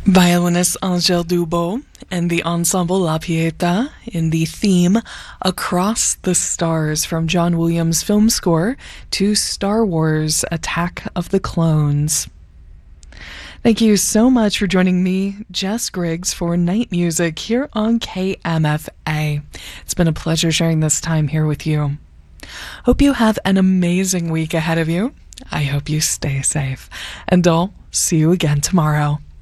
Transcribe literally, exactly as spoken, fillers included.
Violinist Angel Dubo and the Ensemble La Pieta in the theme Across the Stars from John Williams' film score to Star Wars Attack of the Clones. Thank you so much for joining me, Jess Griggs, for Night Music here on K M F A. It's been a pleasure sharing this time here with you. Hope you have an amazing week ahead of you. I hope you stay safe. And I'll see you again tomorrow.